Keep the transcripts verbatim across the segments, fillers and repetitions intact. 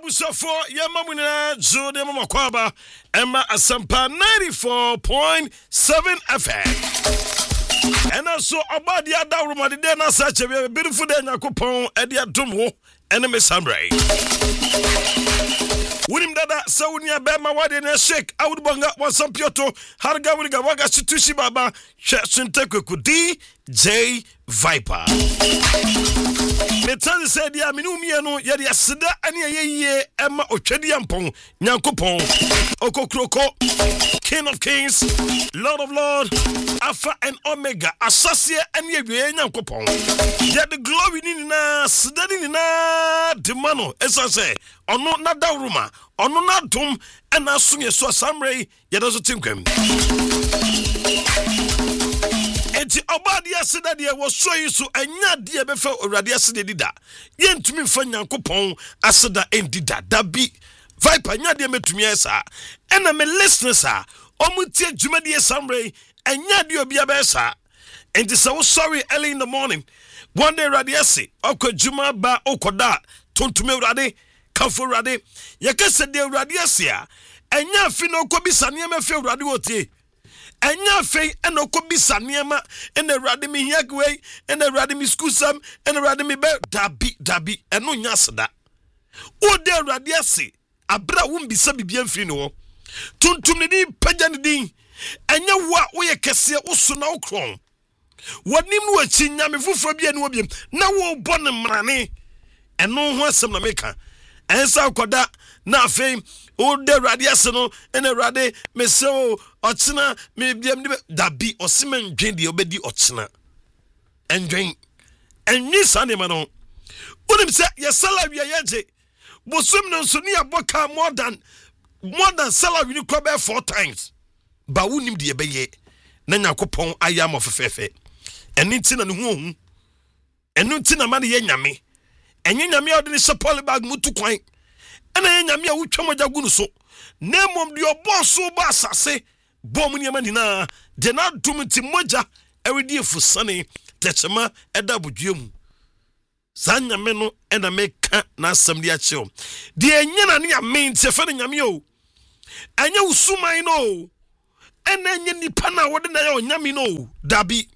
Busafo Yamamuna Jode Makwaba Emma Asampa ninety-four point seven F M. And also about the Adawuma, the Dana such a beautiful day, Nakupon, Edia Dumo, enemy Samray. William Dada, Saunia Bema Wadina Shake, I would bang up one some Pioto, Hargawika Waga Situshi Baba, Shashinteku D J Viper. Metan said, Ya Minumiano, Yadi Asida, and Ye Emma Ochediampon, Nyankopon, Okokroko, King of Kings, Lord of Lords, Alpha and Omega, Assassia and Ye Nyankopon. Yet the glory Nina, Sidanina, Demano, as I say, or not Nadaruma, or no Natum, and as soon as so Samray, yet also think him. Enti obadi aseda de wo so yi so anya de be fa orade aseda dida yentumi fa Nyankopon aseda endida dabi Viper nya de metumi esa ena me listeners a omutie dwumade Samray anya de obi abesa enti so wo sorry early in the morning one day orade ase okwadwuma ba okoda tontume orade kafo orade yakase de orade ase a anya afi no kobisane ma fe orade wotie enya fe eno ko bisa niema ena awrade me hiagwe ena awrade me skusam ena awrade me be dabi dabi eno nya seda o de awrade ase abra wo mbisa bibia mfiri ne wo tuntum ne di pagya ne din enya wo a wo ye kese wo so na wo kron wonim no achi nyame foforo bia ne wo biem na wo bɔ ne mrane eno ho asem na meka ensa koda na afei o de awrade ase no ena awrade me se o Ochina me biam dabi osimen dwen de obedi ochina endwen enni sane ma no unim se ye salary ye je bosum no so ni aboka more than more than salary ni ko be four times ba unim de be ye na Nyankopon ayam ofefefe enni nti na ne hu ohu enni nti na ma ne ye nyame enye nyame a de ne support bag mutu kwan ena ye nyame a wutwa mogya gu no so na mom de oboso ba asase bom niema nina de na dumti moja ewedi efusane techema eda bodwem sanyame no ena meka na asem de achew de enye na ne ame ntefe ne nyame o anya usuman no ena enye nipa na wode na ya onyame no dabi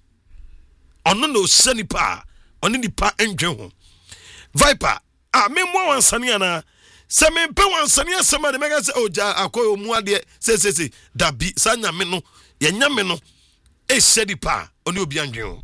ono no sanipa oni nipa endwe ho Viper a me mo wansane ana se me pe wansane asema de mega se oja akoyo mu ade se se se dabi sanyame no ye nyame no e shedi pa oni obi andwen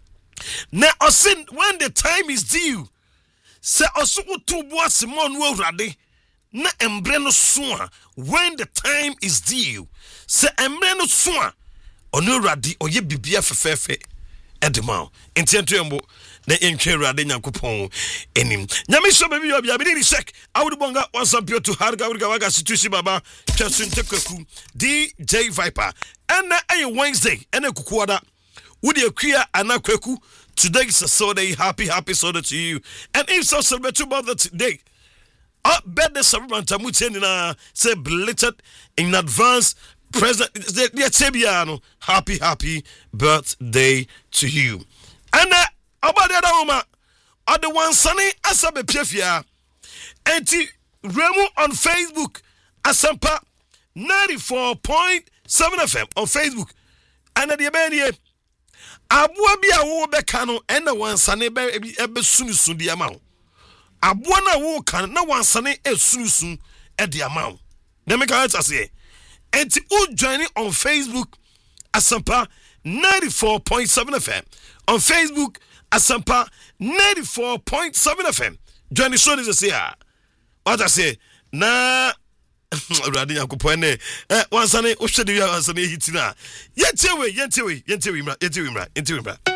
na osin when the time is due se osu utubu asemo no awrade na embre no so a when the time is due se embre no so a oni awrade oye bibia fefefe edema entiento embo na entwe awrade Nyankopon enim nyame so baby obi abidi check awudi bonga wasampio to harga wurga waga situsi baba chasun tekaku D J Viper and na ay Wednesday and kukuada wudi akua anakwaku today is a Sunday happy happy Sunday to you and if so celebrate about that today up birthday celebrant amuteni na say belated in advance present the happy happy birthday to you and uh, about the other woman, or the one sunny Asabe Piefia, and Remu on Facebook, Asampa ninety-four point seven F M on Facebook, and at the Abenia Abuabia wo Becano, and the one sunny ebe sunu the amount. Abuana wo can no one sunny e sunu at the amount. Let me go say, and to joining on Facebook, Asampa ninety-four point seven F M on Facebook. Asampa ninety-four point seven F M. Join the show this year. What I say? Na Radi Yakupone. Eh, once I know, Ushadi Yansani Hitina. Yentewe, Yentewe, Yentewe, Yentewe, Yentewe.